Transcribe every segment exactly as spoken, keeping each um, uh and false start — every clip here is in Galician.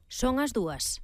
Son as dúas.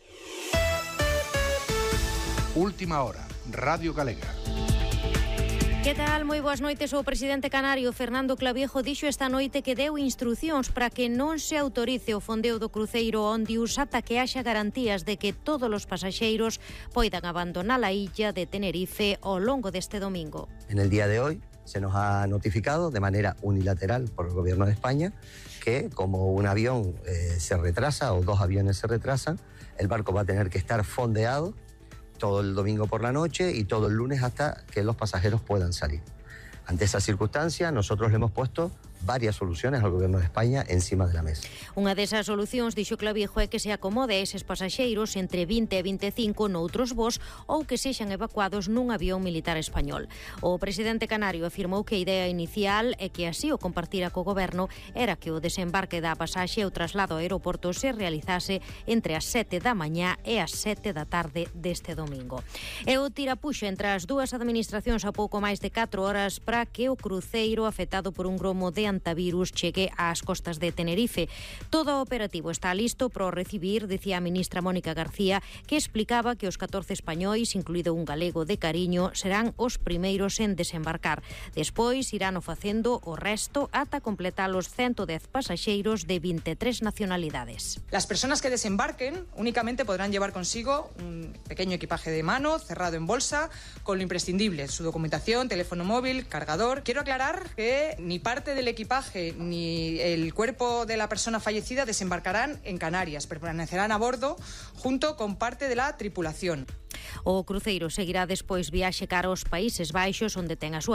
Última hora, Radio Galega. Que tal? Moi boas noites. O presidente canario Fernando Clavijo dixo esta noite que deu instrucións para que non se autorice o fondeo do cruceiro Ondius ata que haxa garantías de que todos os pasaxeiros poidan abandonar a illa de Tenerife ao longo deste domingo. En el día de hoy se nos ha notificado de manera unilateral por el Gobierno de España que como un avión eh, se retrasa o dos aviones se retrasan, el barco va a tener que estar fondeado todo el domingo por la noche y todo el lunes hasta que los pasajeros puedan salir. Ante esa circunstancia, nosotros le hemos puesto varias soluciones al Gobierno de España encima de la mesa. Unha desas solucións, dixo Clavijo, é que se acomode a eses pasaxeiros entre vinte e vinte e cinco noutros voos ou que sexan evacuados nun avión militar español. O presidente canario afirmou que a idea inicial é que así o compartira co Goberno era que o desembarque da pasaxe e o traslado ao aeroporto se realizase entre as sete da mañá e as sete da tarde deste domingo. E o tirapuxo entre as dúas administracións a pouco máis de catro horas para que o cruceiro afectado por un gromo de antivirus chegue ás costas de Tenerife. Todo o operativo está listo para recibir, dicía a ministra Mónica García, que explicaba que os catorce españois, incluído un galego de Cariño, serán os primeiros en desembarcar. Despois irán o facendo o resto ata completar os ciento dez pasaxeiros de vinte e tres nacionalidades. Las personas que desembarquen únicamente podrán llevar consigo un pequeño equipaje de mano cerrado en bolsa con lo imprescindible, su documentación, teléfono móvil, cargador. Quiero aclarar que ni parte del equipaje ni el cuerpo de la persona fallecida desembarcarán en Canarias, permanecerán a bordo junto con parte de la tripulación. O cruceiro seguirá despois viaxe cara aos Países Baixos, onde ten a súa